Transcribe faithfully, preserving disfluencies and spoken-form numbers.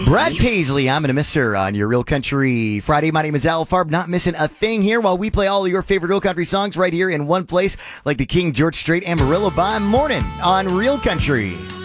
Brad Paisley, I'm going to miss her on your Real Country Friday. My name is Al Farb, not missing a thing here while we play all of your favorite Real Country songs right here in one place, like the King George Strait Amarillo by Morning on Real Country.